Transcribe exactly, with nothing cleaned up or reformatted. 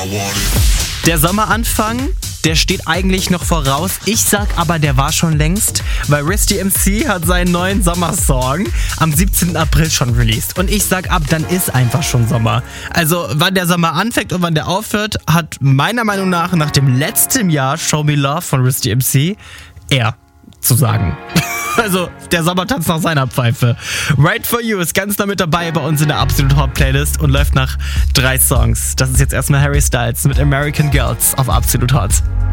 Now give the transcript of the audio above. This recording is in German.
Der Sommeranfang, der steht eigentlich noch voraus. Ich sag aber, der war schon längst, weil Risty M C hat seinen neuen Sommersong am siebzehnten April schon released. Und ich sag ab, dann ist einfach schon Sommer. Also wann der Sommer anfängt und wann der aufhört, hat meiner Meinung nach nach dem letzten Jahr Show Me Love von Risty M C er zu sagen. Also, der Sommer tanzt nach seiner Pfeife. Right For You ist ganz nah mit dabei bei uns in der Absolut Hot Playlist und läuft nach drei Songs. Das ist jetzt erstmal Harry Styles mit American Girls auf Absolut Hot.